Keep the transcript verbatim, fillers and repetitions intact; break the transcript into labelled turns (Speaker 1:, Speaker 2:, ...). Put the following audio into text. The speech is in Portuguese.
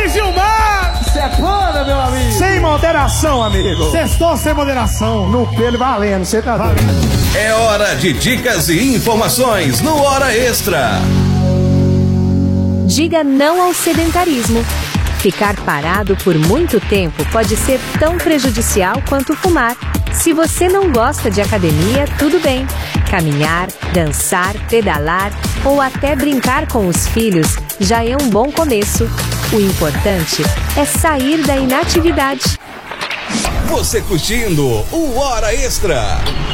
Speaker 1: aí, Gilmar!
Speaker 2: Sepana, meu amigo!
Speaker 1: Sem moderação, amigo!
Speaker 2: Sextou sem moderação.
Speaker 1: No pelo valendo, você tá vendo?
Speaker 3: É hora de dicas e informações no Hora Extra.
Speaker 4: Diga não ao sedentarismo. Ficar parado por muito tempo pode ser tão prejudicial quanto fumar. Se você não gosta de academia, tudo bem. Caminhar, dançar, pedalar ou até brincar com os filhos já é um bom começo. O importante é sair da inatividade.
Speaker 3: Você curtindo o Hora Extra.